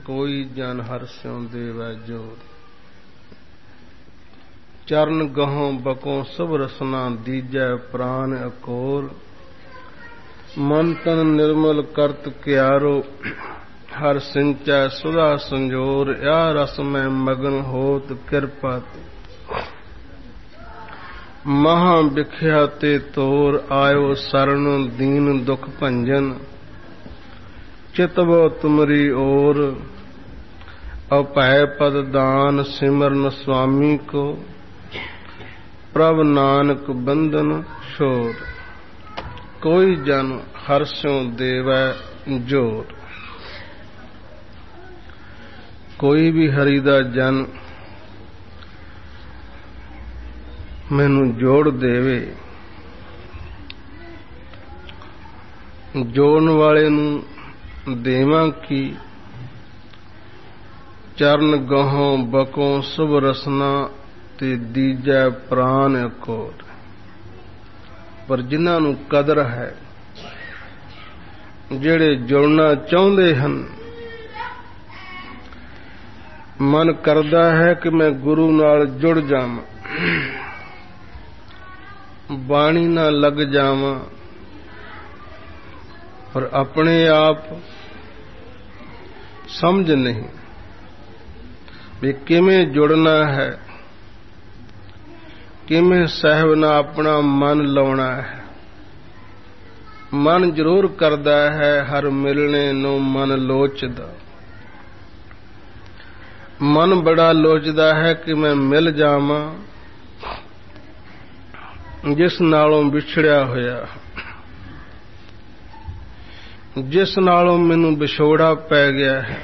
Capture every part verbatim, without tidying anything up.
कोई जन हर्ष्यों देवै जोर। चरण गहों बकों सब रसना दीजै प्राण अकोर। मन तन निर्मल करत क्यारो हर सिंचै सुधा संजोर। या रस में मगन होत कृपा ते महा बिख्या ते तोर। आयो शरण दीन दुख भंजन चितवो तुमरी ओर। अभय पद दान सिमरन स्वामी को प्रभ नानक बंधन छोर। कोई जन हर्ष्यों देवै जोर। कोई भी हरि दा जन मैनू जोड़ देवे, जोड़न वाले नू देवां की। चरण गहों बकों शुभ रसना ते दीजै प्राण अकोर। पर जिन्हां नू कदर है, जेड़े जुड़ना चाहुंदे हन, मन करदा है कि मैं गुरु नाल जुड़ जावां, बाणी ना लग जावां, पर अपने आप समझ नहीं भी किवें जुड़ना है, किवें सहब ना अपना मन लाउणा है। मन जरूर करदा है हर मिलने नूं मन लोचदा। मन बड़ा लोचदा है कि मैं मिल जावां जिस नालों विछड़िया होया, जिस नालों मैनू विछोड़ा पै गया है।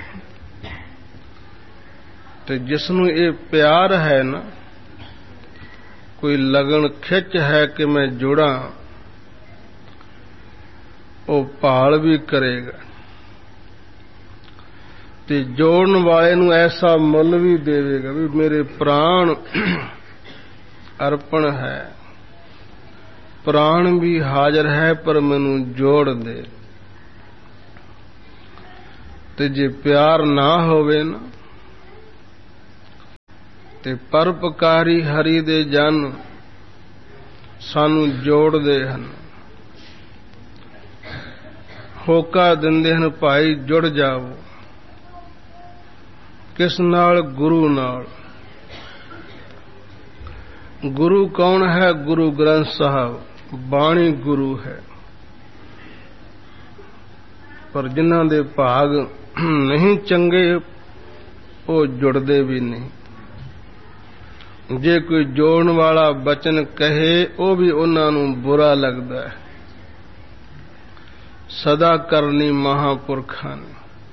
ते जिसनू ये प्यार है ना, कोई लगन खिच है कि मैं जुड़ा, वो भाल भी करेगा ते जोड़न वाले नू ऐसा मुल भी देवेगा भी मेरे प्राण अर्पण है, प्राण भी हाजिर है, पर मैनू जोड़ दे। ते जे प्यार ना होवे ना, ते परोपकारी हरि दे जन सानू जोड़दे हन, होका दिंदे हन भाई जुड़ जाओ। किस नाल? गुरु नाल। गुरु कौन है? गुरु ग्रंथ साहब, बाणी गुरु है। पर जिन्हां दे भाग नहीं चंगे, वो जुड़दे भी नहीं। जे कोई जोड़न वाला बचन कहे, वो भी उन्हां नूं बुरा लगदा है। सदा करनी महापुरखां ने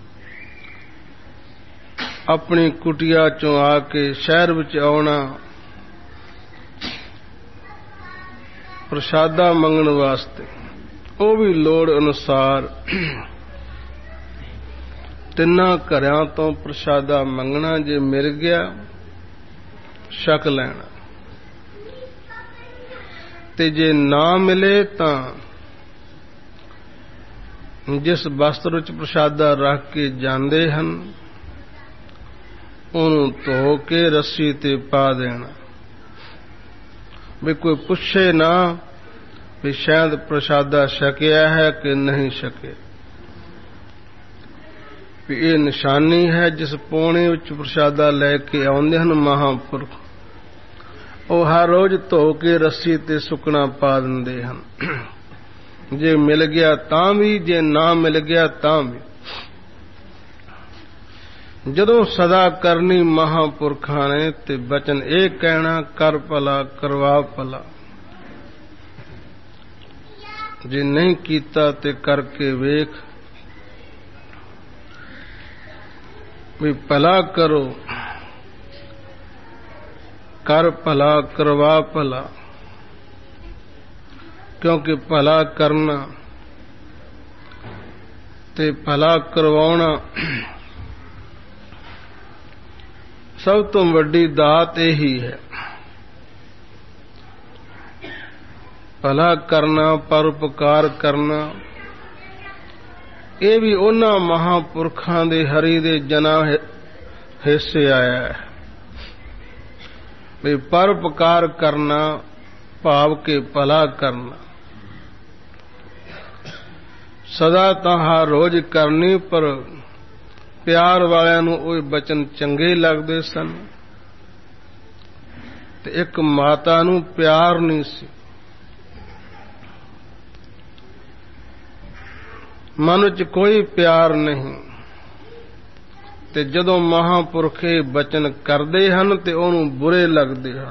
अपनी कुटिया चों आके शहर विच आउणा प्रसादा मंगण वास्ते, वो भी लोड़ अनुसार तिन्ना घरां तो प्रसादा मंगना। जे मिल गया छक लेना, ते जे ना मिले तां जिस वस्त्र विच प्रसादा रख के जांदे हन, ਉਹਨੂੰ ਧੋ ਕੇ ਰੱਸੀ ਤੇ ਪਾ ਦੇਣਾ ਵੀ ਕੋਈ ਪੁੱਛੇ ਨਾ ਵੀ ਸ਼ਾਇਦ ਪ੍ਰਸ਼ਾਦਾ ਛਕਿਆ ਹੈ ਕਿ ਨਹੀਂ ਛਕਿਆ। ਵੀ ਇਹ ਨਿਸ਼ਾਨੀ ਹੈ ਜਿਸ ਪੌਣੇ ਵਿੱਚ ਪ੍ਰਸ਼ਾਦਾ ਲੈ ਕੇ ਆਉਂਦੇ ਹਨ ਮਹਾਂਪੁਰਖ, ਉਹ ਹਰ ਰੋਜ਼ ਧੋ ਕੇ ਰੱਸੀ ਤੇ ਸੁੱਕਣਾ ਪਾ ਦਿੰਦੇ ਹਨ। ਜੇ ਮਿਲ ਗਿਆ ਤਾਂ ਵੀ, ਜੇ ਨਾ ਮਿਲ ਗਿਆ ਤਾਂ ਵੀ। ਜਦੋਂ ਸਦਾ ਕਰਨੀ ਮਹਾਂਪੁਰਖਾਂ ਨੇ ਤੇ ਬਚਨ ਇਹ ਕਹਿਣਾ, ਕਰ ਭਲਾ ਕਰਵਾ ਭਲਾ। ਜੇ ਨਹੀਂ ਕੀਤਾ ਤੇ ਕਰਕੇ ਵੇਖ ਵੀ ਭਲਾ ਕਰੋ, ਕਰ ਭਲਾ ਕਰਵਾ ਭਲਾ। ਕਿਉਂਕਿ ਭਲਾ ਕਰਨਾ ਤੇ ਭਲਾ ਕਰਵਾਉਣਾ ਸਭ ਤੋਂ ਵੱਡੀ ਦਾਤ ਇਹੀ ਹੈ। ਭਲਾ ਕਰਨਾ, ਪਰਉਪਕਾਰ ਕਰਨਾ, ਇਹ ਵੀ ਉਹਨਾਂ ਮਹਾਂਪੁਰਖਾਂ ਦੇ ਹਰੀ ਦੇ ਜਨਾਂ ਹਿੱਸੇ ਆਇਆ ਹੈ ਵੀ ਪਰਉਪਕਾਰ ਕਰਨਾ ਭਾਵ ਕੇ ਭਲਾ ਕਰਨਾ ਸਦਾ ਤਾਂ ਹਰ ਰੋਜ਼ ਕਰਨੀ, ਪਰ ਪਿਆਰ ਵਾਲਿਆਂ ਨੂੰ ਉਹ ਬਚਨ ਚੰਗੇ ਲੱਗਦੇ ਸਨ ਤੇ ਇੱਕ ਮਾਤਾ ਨੂੰ ਪਿਆਰ ਨਹੀਂ ਸੀ। ਮਨ ਵਿੱਚ ਕੋਈ ਪਿਆਰ ਨਹੀਂ, ਤੇ ਜਦੋਂ ਮਹਾਂਪੁਰਖ ਇਹ ਬਚਨ ਕਰਦੇ ਹਨ ਤੇ ਉਹਨੂੰ ਬੁਰੇ ਲੱਗਦੇ ਹਨ।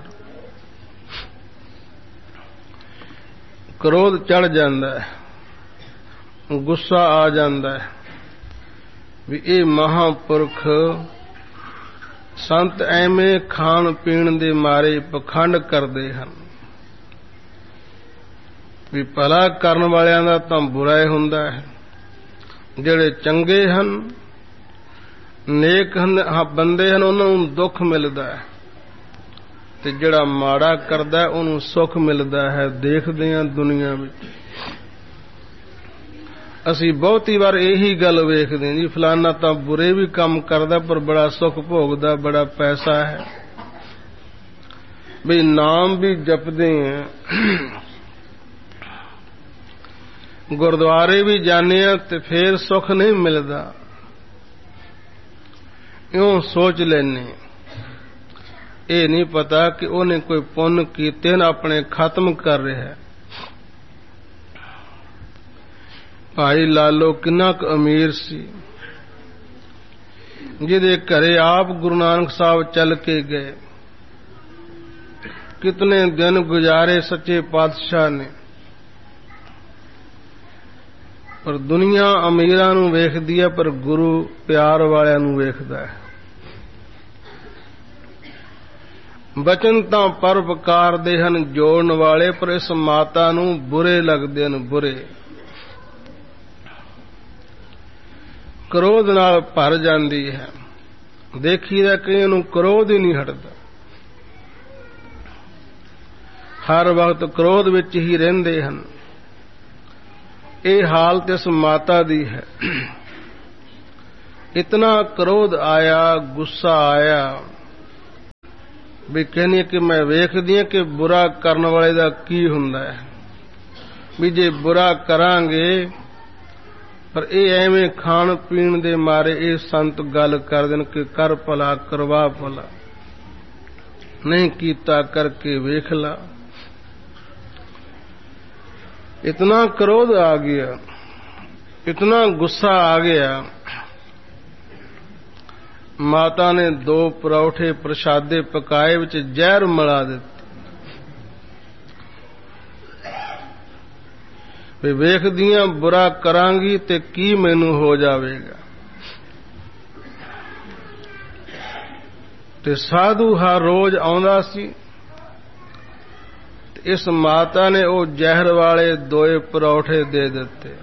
ਕ੍ਰੋਧ ਚੜ ਜਾਂਦਾ ਹੈ, ਗੁੱਸਾ ਆ ਜਾਂਦਾ ਹੈ ਵੀ ਇਹ ਮਹਾਂਪੁਰਖ ਸੰਤ ਐਵੇਂ ਖਾਣ ਪੀਣ ਦੇ ਮਾਰੇ ਪਖੰਡ ਕਰਦੇ ਹਨ ਵੀ ਭਲਾ ਕਰਨ ਵਾਲਿਆਂ ਦਾ ਤਾਂ ਬੁਰਾ ਹੀ ਹੁੰਦਾ ਹੈ। ਜਿਹੜੇ ਚੰਗੇ ਹਨ, ਨੇਕ ਹਨ, ਬੰਦੇ ਹਨ, ਉਹਨਾਂ ਨੂੰ ਦੁੱਖ ਮਿਲਦਾ ਹੈ, ਤੇ ਜਿਹੜਾ ਮਾੜਾ ਕਰਦਾ ਉਹਨੂੰ ਸੁੱਖ ਮਿਲਦਾ ਹੈ। ਦੇਖਦੇ ਹਾਂ ਦੁਨੀਆ ਵਿੱਚ ਅਸੀਂ ਬਹੁਤੀ ਵਾਰ ਇਹੀ ਗੱਲ ਵੇਖਦੇ ਹਾਂ ਜੀ, ਫਲਾਨਾ ਤਾਂ ਬੁਰੇ ਵੀ ਕੰਮ ਕਰਦਾ ਪਰ ਬੜਾ ਸੁੱਖ ਭੋਗਦਾ, ਬੜਾ ਪੈਸਾ ਹੈ। ਵੀ ਨਾਮ ਵੀ ਜਪਦੇ ਹਾਂ, ਗੁਰਦੁਆਰੇ ਵੀ ਜਾਂਦੇ ਹਾਂ ਤੇ ਫੇਰ ਸੁੱਖ ਨਹੀਂ ਮਿਲਦਾ। ਇਉਂ ਸੋਚ ਲੈਨੇ, ਇਹ ਨਹੀਂ ਪਤਾ ਕਿ ਉਹਨੇ ਕੋਈ ਪੁੰਨ ਕੀਤੇ ਨਾ ਆਪਣੇ ਖਤਮ ਕਰ ਰਿਹਾ। ਭਾਈ ਲਾਲੋ ਕਿੰਨਾ ਕੁ ਅਮੀਰ ਸੀ, ਜਿਹਦੇ ਘਰੇ ਆਪ ਗੁਰੂ ਨਾਨਕ ਸਾਹਿਬ ਚੱਲ ਕੇ ਗਏ। ਕਿਤਨੇ ਦਿਨ ਗੁਜ਼ਾਰੇ ਸੱਚੇ ਪਾਤਸ਼ਾਹ ਨੇ, ਪਰ ਦੁਨੀਆ ਅਮੀਰਾਂ ਨੂੰ ਵੇਖਦੀ ਹੈ, ਪਰ ਗੁਰੂ ਪਿਆਰ ਵਾਲਿਆਂ ਨੂੰ ਵੇਖਦਾ ਹੈ। ਬਚਨ ਤਾਂ ਪਰਉਪਕਾਰ ਦੇ ਹਨ ਜੋੜਨ ਵਾਲੇ, ਪਰ ਇਸ ਮਾਤਾ ਨੂੰ ਬੁਰੇ ਲੱਗਦੇ ਹਨ, ਬੁਰੇ। ਕ੍ਰੋਧ ਨਾਲ ਭਰ ਜਾਂਦੀ ਹੈ। ਦੇਖੀਦਾ ਕਈਆਂ ਨੂੰ ਕ੍ਰੋਧ ਹੀ ਨਹੀਂ ਹਟਦਾ, ਹਰ ਵਕਤ ਕ੍ਰੋਧ ਵਿੱਚ ਹੀ ਰਹਿੰਦੇ ਹਨ। ਇਹ ਹਾਲਤ ਇਸ ਮਾਤਾ ਦੀ ਹੈ। ਇਤਨਾ ਕ੍ਰੋਧ ਆਇਆ, ਗੁੱਸਾ ਆਇਆ ਵੀ ਕਹਿੰਦੀ ਕਿ ਮੈਂ ਵੇਖਦੀ ਹਾਂ ਕਿ ਬੁਰਾ ਕਰਨ ਵਾਲੇ ਦਾ ਕੀ ਹੁੰਦਾ ਹੈ। ਵੀ ਜੇ ਬੁਰਾ ਕਰਾਂਗੇ, ਪਰ ਇਹ ਐਵੇਂ ਖਾਣ ਪੀਣ ਦੇ ਮਾਰੇ ਇਹ ਸੰਤ ਗੱਲ ਕਰ ਦੇਣ ਕਿ ਕਰ ਭਲਾ ਕਰਵਾ ਭਲਾ, ਨਹੀਂ ਕੀਤਾ ਕਰਕੇ ਵੇਖ ਲਾ। ਇਤਨਾ ਕ੍ਰੋਧ ਆ ਗਿਆ, ਇਤਨਾ ਗੁੱਸਾ ਆ ਗਿਆ, ਮਾਤਾ ਨੇ ਦੋ ਪਰੌਠੇ ਪ੍ਰਸ਼ਾਦੇ ਪਕਾਏ, ਵਿੱਚ ਜ਼ਹਿਰ ਮਿਲਾ ਦਿੱਤੀ। ਵੀ ਵੇਖਦੀਆਂ ਬੁਰਾ ਕਰਾਂਗੀ ਤੇ ਕੀ ਮੈਨੂੰ ਹੋ ਜਾਵੇਗਾ। ਤੇ ਸਾਧੂ ਹਰ ਰੋਜ਼ ਆਉਂਦਾ ਸੀ, ਤੇ ਇਸ ਮਾਤਾ ਨੇ ਉਹ ਜ਼ਹਿਰ ਵਾਲੇ ਦੋਏ ਪਰੌਠੇ ਦੇ ਦਿੱਤੇ।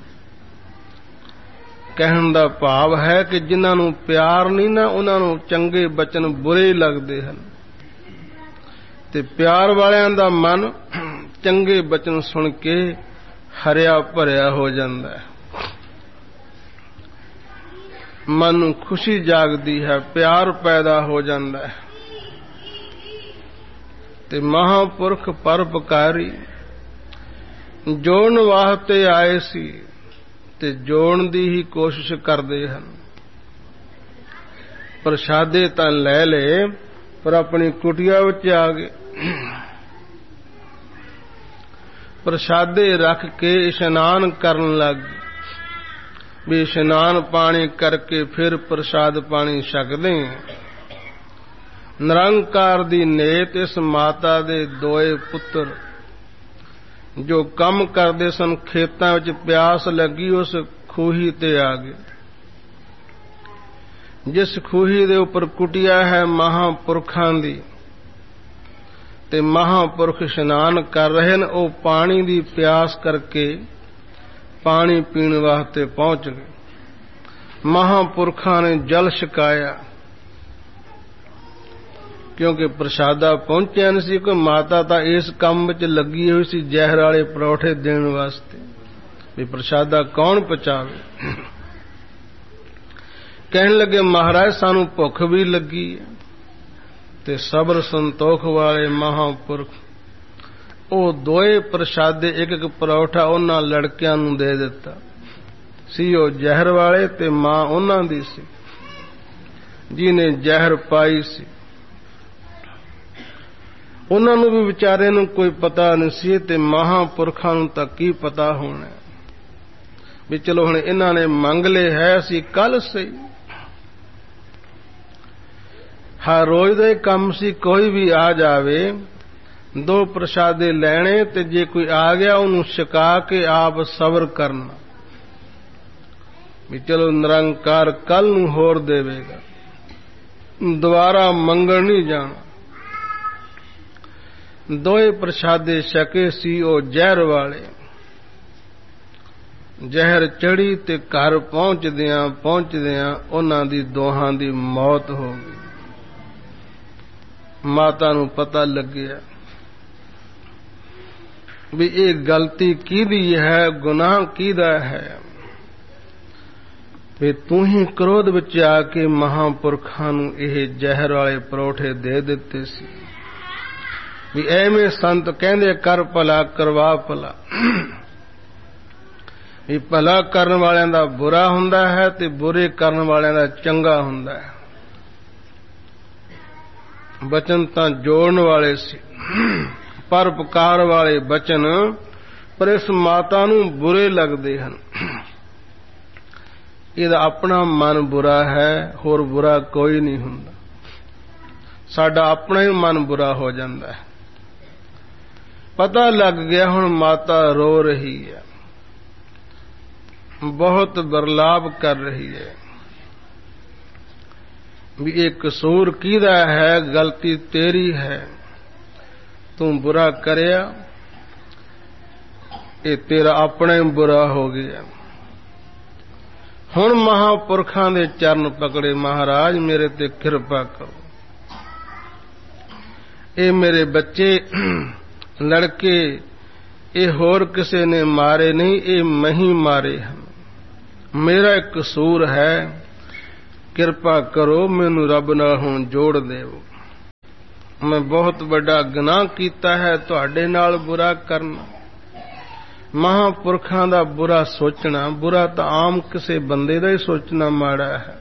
ਕਹਿਣ ਦਾ ਭਾਵ ਹੈ ਕਿ ਜਿਨ੍ਹਾਂ ਨੂੰ ਪਿਆਰ ਨਹੀਂ ਨਾ, ਉਹਨਾਂ ਨੂੰ ਚੰਗੇ ਬਚਨ ਬੁਰੇ ਲੱਗਦੇ ਹਨ, ਤੇ ਪਿਆਰ ਵਾਲਿਆਂ ਦਾ ਮਨ ਚੰਗੇ ਬਚਨ ਸੁਣ ਕੇ ਹਰਿਆ ਭਰਿਆ ਹੋ ਜਾਂਦਾ ਹੈ। ਮਨ ਨੂੰ ਖੁਸ਼ੀ ਜਾਗਦੀ ਹੈ, ਪਿਆਰ ਪੈਦਾ ਹੋ ਜਾਂਦਾ ਹੈ। ਤੇ ਮਹਾਂਪੁਰਖ ਪਰਉਪਕਾਰੀ ਜੋੜਨ ਵਾਸਤੇ ਆਏ ਸੀ, ਤੇ ਜੋੜਨ ਦੀ ਹੀ ਕੋਸ਼ਿਸ਼ ਕਰਦੇ ਹਨ। ਪ੍ਰਸ਼ਾਦੇ ਤਾਂ ਲੈ ਲਏ, ਪਰ ਆਪਣੀ ਕੁਟੀਆ ਵਿੱਚ ਆ ਗਏ। ਪ੍ਰਸ਼ਾਦੇ ਰੱਖ ਕੇ ਇਸ਼ਨਾਨ ਕਰਨ ਲੱਗ ਗਏ। ਵੀ ਇਸ਼ਨਾਨ ਪਾਣੀ ਕਰਕੇ ਫਿਰ ਪ੍ਰਸ਼ਾਦ ਪਾਣੀ ਛਕਦੇ। ਨਿਰੰਕਾਰ ਦੀ ਨੇਤ ਇਸ ਮਾਤਾ ਦੇ ਦੋਏ ਪੁੱਤਰ ਜੋ ਕੰਮ ਕਰਦੇ ਸਨ, ਖੇਤਾਂ ਵਿੱਚ ਪਿਆਸ ਲੱਗੀ, ਉਸ ਖੂਹੀ ਤੇ ਆ ਗਏ। ਜਿਸ ਖੂਹੀ ਦੇ ਉੱਪਰ ਕੁਟੀਆ ਹੈ ਮਹਾਂਪੁਰਖਾਂ ਦੀ, ਤੇ ਮਹਾਂਪੁਰਖ ਇਸ਼ਨਾਨ ਕਰ ਰਹੇ ਨੇ, ਉਹ ਪਾਣੀ ਦੀ ਪਿਆਸ ਕਰਕੇ ਪਾਣੀ ਪੀਣ ਵਾਸਤੇ ਪਹੁੰਚ ਗਏ। ਮਹਾਂਪੁਰਖਾਂ ਨੇ ਜਲ ਛਕਾਇਆ, ਕਿਉਂਕਿ ਪ੍ਰਸ਼ਾਦਾ ਪਹੁੰਚਿਆ ਨਹੀਂ ਸੀ। ਕੋਈ ਮਾਤਾ ਤਾਂ ਇਸ ਕੰਮ ਵਿੱਚ ਲੱਗੀ ਹੋਈ ਸੀ, ਜ਼ਹਿਰ ਵਾਲੇ ਪਰੌਠੇ ਦੇਣ ਵਾਸਤੇ। भी प्रसादा कौन पचावे। कहने लगे महाराज सानू भुख भी लगी है ते सबर संतोख वाले महापुरख ਉਹ ਦੋਏ ਪ੍ਰਸ਼ਾਦੇ ਇੱਕ ਇੱਕ ਪਰੌਠਾ ਉਹਨਾਂ ਲੜਕਿਆਂ ਨੂੰ ਦੇ ਦਿੱਤਾ ਸੀ। ਉਹ ਜ਼ਹਿਰ ਵਾਲੇ ਤੇ ਮਾਂ ਉਹਨਾਂ ਦੀ ਸੀ ਜਿਹਨੇ ਜ਼ਹਿਰ ਪਾਈ ਸੀ। ਉਹਨਾਂ ਨੂੰ ਵੀ ਵਿਚਾਰੇ ਨੂੰ ਕੋਈ ਪਤਾ ਨਹੀਂ ਸੀ ਤੇ ਮਹਾਂਪੁਰਖਾਂ ਨੂੰ ਤਾਂ ਕੀ ਪਤਾ ਹੋਣਾ ਵੀ ਚਲੋ ਹੁਣ ਇਹਨਾਂ ਨੇ ਮੰਗ ਲਏ ਹੈ ਅਸੀਂ ਕੱਲ ਸਹੀ। ਹਰ ਰੋਜ਼ ਦਾ ਕੰਮ ਸੀ, ਕੋਈ ਵੀ ਆ ਜਾਵੇ दो प्रसादे लैने ते जे कोई आ गया उन्होंने छका के आप सबर करना भी चलो निरंकार कल नूं होर देवेगा, दोबारा मंगण नहीं जाना। दोए प्रसादे छके सी ओ जहर वाले। जहर चढ़ी ते घर पहुंचदियां पहुंचदियां उन्हां दी दोहां दी मौत हो गई। माता नूं पता लग्या भी ये गलती किहदी है, गुनाह किहदा है। भी तू ही क्रोध विच आके महापुरखां नूं इह जहर वाले परोठे दे दिते सी भी एवें संत कहंदे कर भला करवा भला। भी भला करन वालियां दा बुरा हुंदा है ते बुरे करन वालियां दा चंगा हुंदा है। बचन तां जोड़न वाले सी पर पुकार वाले बचन पर इस माता नूं बुरे लगदे हन। इहदा अपना मन बुरा है, होर बुरा कोई नहीं हुंदा। साडा अपना ही मन बुरा हो जांदा है। पता लग गया हुण माता रो रही है, बहुत बरलाप कर रही है भी ये कसूर किहदा है, गलती तेरी है, तू बुरा करया, ये तेरा अपना ही बुरा हो गया। हुण महापुरखां दे चरण पकड़े, महाराज मेरे ते किरपा करो। ये मेरे बच्चे लड़के ये होर किसे ने मारे नहीं, ये मैं ही मारे हैं, मेरा एक कसूर है, किरपा करो मैनू रब नाल हुण जोड़ देवो। मैं बहुत बड़ा गुनाह कीता है तुहाडे नाल बुरा करना। महापुरखां दा बुरा सोचना, बुरा तां आम किसे बंदे दा ही सोचना माड़ा है।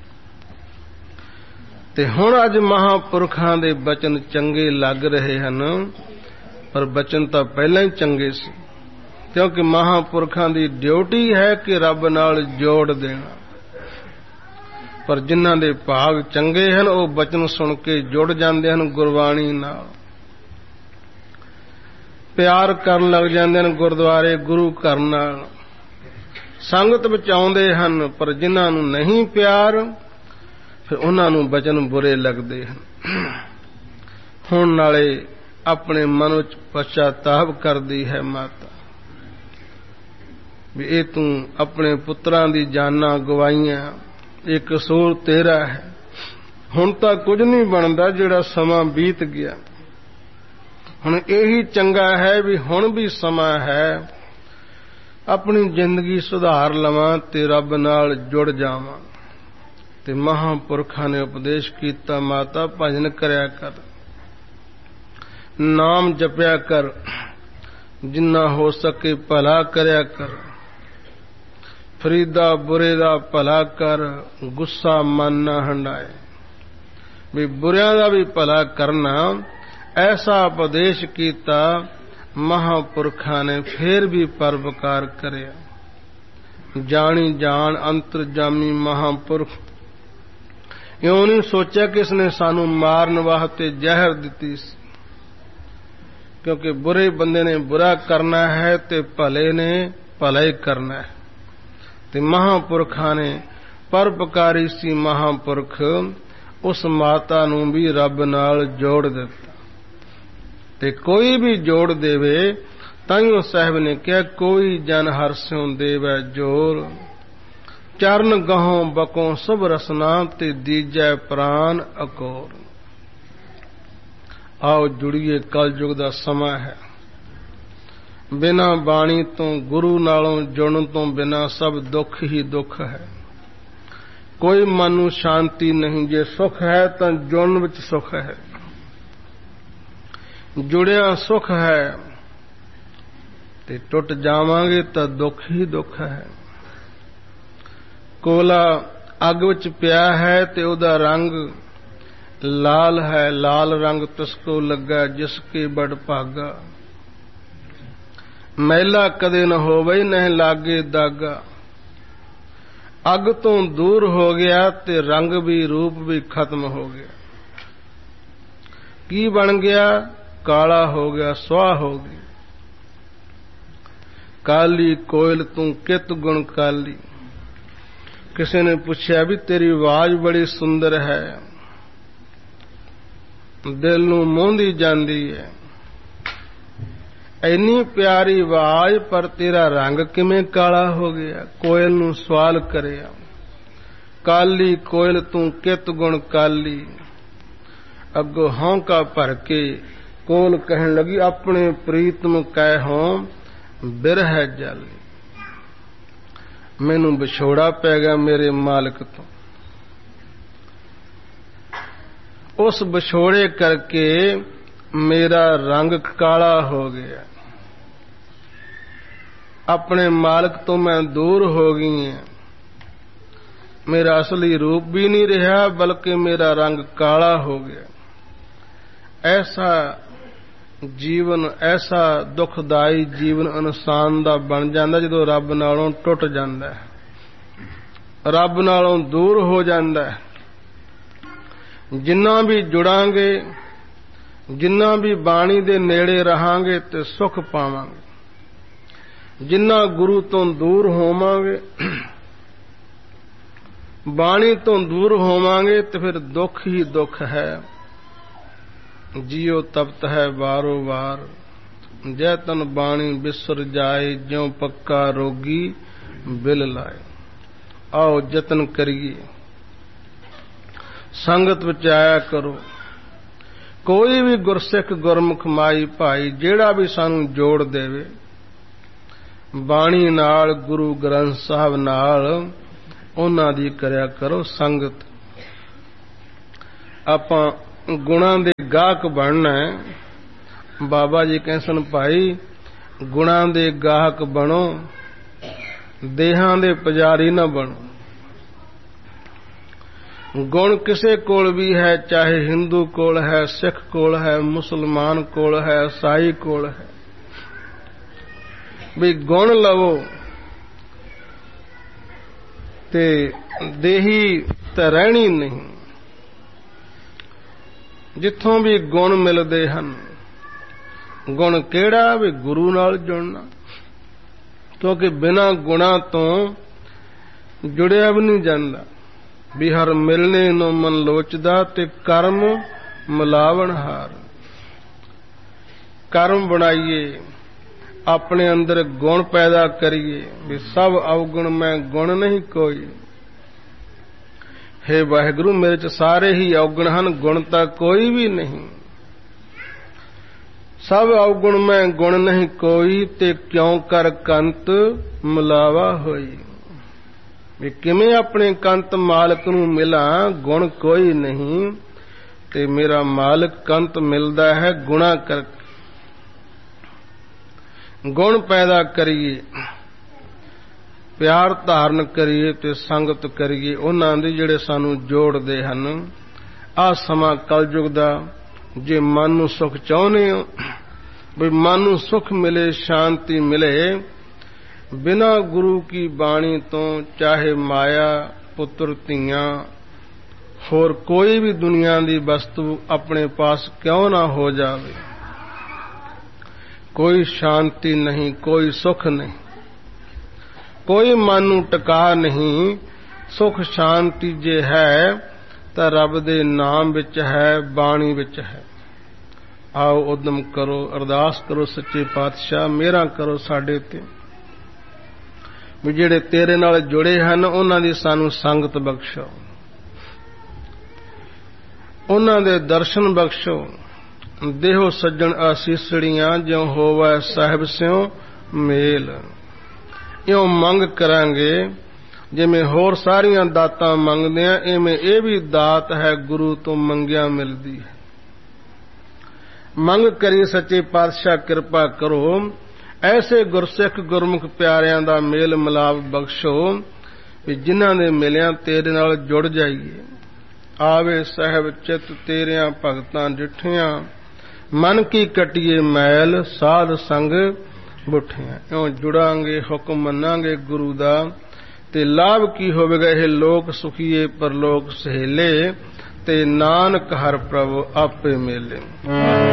ते हुण अज महापुरखां दे बचन चंगे लग रहे हन, पर बचन तां पहलां ही चंगे सी, क्योंकि महापुरखां दी ड्यूटी है कि रब नाल जोड़ देना। पर जिन्हां दे भाग चंगे हन वो बचन सुन के जुड़ जाते हैं गुरबाणी नाल, प्यार करन लग जाते हैं गुरुद्वारे गुरु घर नाल, संगत विच आउंदे हन। पर जिन्हां नूं नहीं प्यार फिर उन्हां नूं बचन बुरे लगदे हन। हुण नाले अपने मन विच पश्चाताप करदी है माता भी ये तूं अपने पुत्रां दी जानां गवाईयां, ये कसूर तेरा है। हुण तां कुछ नहीं बनदा, जिहड़ा समा बीत गया हुण यही चंगा है भी हुण भी समा है अपनी जिंदगी सुधार लवां ते रब नाल जुड़ जावां। ते महापुरखां ने उपदेश कीता, माता भजन करया कर, नाम जपया कर, जिन्ना हो सके भला करया कर। फरीदा बुरे दा भला कर, गुस्सा मन ना हंडाए। भी बुरियां दा भी भला करना, ऐसा उपदेश कीता महापुरखां ने। फिर भी परोपकार करया। जानी जान अंतरजामी महापुरख इउं नहीं सोचा कि इसने सानू मारन वास्ते जहर दिती सी, क्योंकि बुरे बंदे ने बुरा करना है ते भले ने भला ही करना है। ते महापुरखां ने परोपकारी सी महापुरख उस माता नूं भी रब नाल जोड़ दिता। ते कोई भी जोड़ देवे, ताइयों साहिब ने कहा कोई जन हरस्यों देवै जोर, चरण गहों बकों सब रसना ते दीजै प्राण अकोर। आओ जुड़िए, कल युग दा समा है। बिना बाणी तो गुरु नालों जुड़न तो बिना सब दुख ही दुख है। कोई मन नूं शांति नहीं। जे सुख है तो जुड़न विच सुख है, जुड़िया सुख है ते टुट जावांगे तो दुख ही दुख है। कोला अग विच पिया है ते उहदा रंग लाल है, लाल रंग तिसको लगा जिसके बड़ भागा। मैला कदे न होवे नहीं लागे दागा। अग तो दूर हो गया ते रंग भी रूप भी खत्म हो गया। की बन गया? काला हो गया, स्वाह हो गई। काली कोयल तू कित गुण काली। किसी ने पूछा भी तेरी आवाज बड़ी सुंदर है, दिल नूं मोहंदी जांदी है। इन्नी प्यारी आवाज पर तेरा रंग किवें काला हो गया? कोयल नूं सवाल करिया, काली कोयल तू कित गुण काली। अगो हौंका भर के कोयल कहन लगी, अपने प्रीतम कहो बिरह जाली। मैनू विछोड़ा पै गया मेरे मालिक तो। उस विछोड़े करके मेरा रंग काला हो गया। अपने मालिक तो मैं दूर हो गई है। मेरा असली रूप भी नहीं रहा, बल्कि मेरा रंग काला हो गया। ऐसा जीवन, ऐसा दुखदाई जीवन इंसान दा बन जांदा जदों रब नालों टुट जांदा है, रब नालों दूर हो जांदा है। जिन्ना भी जुड़ांगे, जिन्ना भी बाणी दे नेड़े रहांगे ते सुख पावांगे। जिन्ना गुरु तो दूर होवांगे, बाणी तो दूर होवांगे ते फिर दुख ही दुख है। जियो तपत है बारो बार, जै तन बाणी बिसर जाए, ज्यों पक्का रोगी बिल लाए। आओ जतन करिए, संगत विच आया करो। कोई भी गुरसिख गुरमुख माई भाई जेड़ा भी सानू जोड़ देवे, बाणी नाल गुरु ग्रंथ साहब नाल उन्हां दी करया करो संगत। आपां गुणां दे गाहक बनना है। बाबा जी कहसन भाई गुणां दे गाहक बनो, देहां दे पुजारी ना बनो। गुण किसे कोल भी है, चाहे हिंदू कोल है, सिख कोल है, मुसलमान कोल है, ईसाई कोल है। भी गुण लवो ते देही ते रहनी नहीं। जिथों भी गुण मिलते हैं, गुण केड़ा? भी गुरु नाल जुड़ना। क्योंकि बिना गुणा तो जुड़िया भी नहीं जाता। भी हर मिलने नो मन लोचदा ते कर्म मिलावण हार। कर्म बनाइए, अपने अंदर गुण पैदा करिए। भी सब अवगुण में गुण नहीं कोई। हे वाहिगुरु मेरे च सारे ही अवगुण हैं, गुण तो कोई भी नहीं। सब अवगुण में गुण नहीं कोई, ते क्यों कर कंत मिलावा होई। भी किमें अपने कंत मालिक नूं मिला, गुण कोई नहीं ते मेरा मालिक कंत मिलदा है गुणा करके। गुण पैदा करिए, प्यार धारण करिए ते संगत करिए उन्हां दे जिहड़े सानू जोड़दे हन। आ समा कलयुग दा जे मन नूं सुख चाहुंदे हो, भी मन नूं सुख मिले, शांति मिले, बिना गुरु की बाणी तो चाहे माया पुत्र धीआं होर कोई भी दुनिया की वस्तु अपने पास क्यों ना हो जावे, कोई शांति नहीं, कोई सुख नहीं, कोई मन नूं टका नहीं। सुख शांति जे है तो रब दे नाम विच है, बाणी विच है। आओ उद्यम करो, अरदास करो सच्चे पातशाह मेहरां करो साडे ते, भी जिहड़े तेरे नाल जुड़े हन उन्हां दी सानू संगत बख्शो, उन्हां दे दर्शन बख्शो। देहो सज्जण आसीसड़ियां ज्यों होवै साहिब स्यों ਮੇਲ। ਇਉਂ ਮੰਗ ਕਰਾਂਗੇ ਜਿਵੇਂ ਹੋਰ ਸਾਰੀਆਂ ਦਾਤਾਂ ਮੰਗਦੇ ਆ, ਇਵੇਂ ਇਹ ਵੀ ਦਾਤ ਹੈ ਗੁਰੂ ਤੋਂ ਮੰਗਿਆ ਮਿਲਦੀ ਹੈ। ਮੰਗ ਕਰੀ ਸੱਚੇ ਪਾਤਸ਼ਾਹ ਕਿਰਪਾ ਕਰੋ, ਐਸੇ ਗੁਰਸਿੱਖ ਗੁਰਮੁਖ ਪਿਆਰਿਆਂ ਦਾ ਮੇਲ ਮਿਲਾਪ ਬਖਸ਼ੋ ਵੀ ਜਿਨ੍ਹਾਂ ਦੇ ਮਿਲਿਆਂ ਤੇਰੇ ਨਾਲ ਜੁੜ ਜਾਈਏ। ਆਵੇ ਸਾਹਿਬ ਚਿੱਤ ਤੇਰਿਆਂ ਭਗਤਾਂ ਡਿਠਿਆਂ, ਮਨ ਕੀ ਕਟੀਏ ਮੈਲ ਸਾਧ ਸੰਗ ਬੁੱਠਿਆਂ। ਇਉਂ ਜੁੜਾਂਗੇ, ਹੁਕਮ ਮੰਨਾਂਗੇ ਗੁਰੂ ਦਾ, ਤੇ ਲਾਭ ਕੀ ਹੋਵੇਗਾ ਇਹ ਲੋਕ ਸੁਖੀਏ ਪਰਲੋਕ ਸਹੇਲੇ, ਤੇ ਨਾਨਕ ਹਰਿ ਪ੍ਰਭੁ ਆਪੇ ਮੇਲੇ।